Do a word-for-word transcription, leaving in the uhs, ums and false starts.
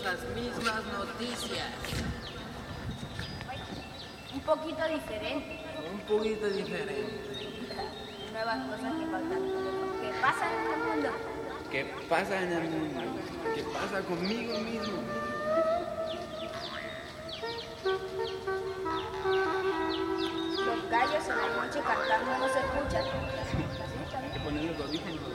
las mismas noticias. Un poquito diferente. Un poquito diferente. Nuevas cosas que faltan. ¿Qué pasa en el mundo? ¿Qué pasa en el mundo? ¿Qué pasa conmigo mismo? Los gallos en la noche cantando no se escuchan. Hay que poner los audífonos.